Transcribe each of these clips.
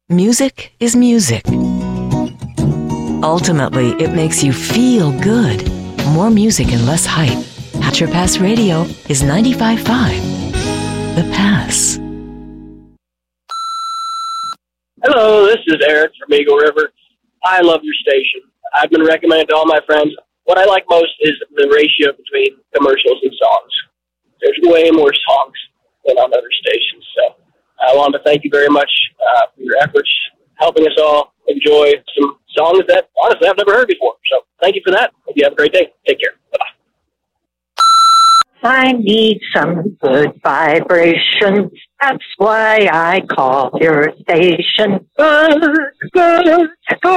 Music is music. Ultimately, it makes you feel good. More music and less hype. At Your Pass Radio is 95.5. The Pass. Hello, this is Eric from Eagle River. I love your station. I've been recommended to all my friends. What I like most is the ratio between commercials and songs. There's way more songs than on other stations. So I want to thank you very much for your efforts, helping us all enjoy some songs that, honestly, I've never heard before. So thank you for that. Hope you have a great day. Take care. Bye-bye. I need some good vibrations. That's why I call your station. Good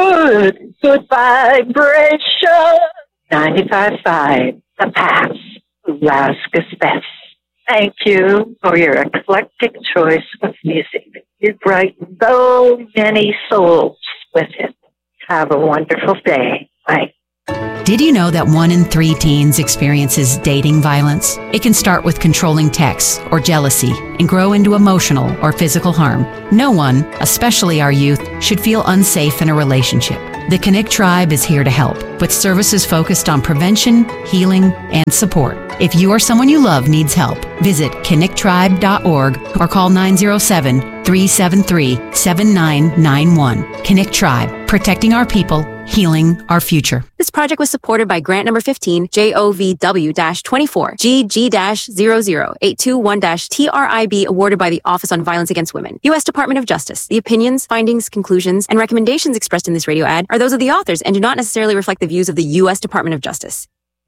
vibration. 95.5, The Pass, Alaska's best. Thank you for your eclectic choice of music. You brighten so many souls with it. Have a wonderful day. Bye. Did you know that 1 in 3 teens experiences dating violence? It can start with controlling texts or jealousy and grow into emotional or physical harm. No one, especially our youth, should feel unsafe in a relationship. The Connect Tribe is here to help, with services focused on prevention, healing, and support. If you or someone you love needs help, visit connecttribe.org or call 907-373-7991. Connect Tribe, protecting our people, healing our future. This project was supported by grant number 15, JOVW-24, GG-00821-TRIB, awarded by the Office on Violence Against Women, U.S. Department of Justice. The opinions, findings, conclusions, and recommendations expressed in this radio ad are those of the authors and do not necessarily reflect the views of the U.S. Department of Justice.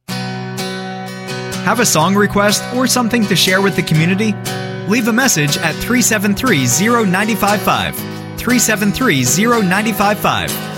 Have a song request or something to share with the community? Leave a message at 373-0955. 373-0955.